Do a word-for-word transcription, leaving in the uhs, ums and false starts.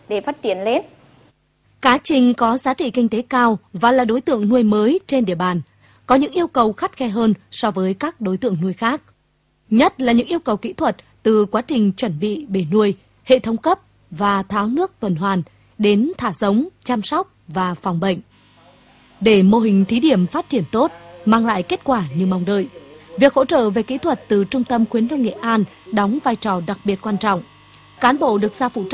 để phát triển lên. Cá trình có giá trị kinh tế cao và là đối tượng nuôi mới trên địa bàn, có những yêu cầu khắt khe hơn so với các đối tượng nuôi khác. Nhất là những yêu cầu kỹ thuật từ quá trình chuẩn bị bể nuôi, hệ thống cấp và tháo nước tuần hoàn đến thả giống, chăm sóc và phòng bệnh. Để mô hình thí điểm phát triển tốt, mang lại kết quả như mong đợi, việc hỗ trợ về kỹ thuật từ Trung tâm Khuyến nông Nghệ An đóng vai trò đặc biệt quan trọng. Cán bộ được giao phụ trách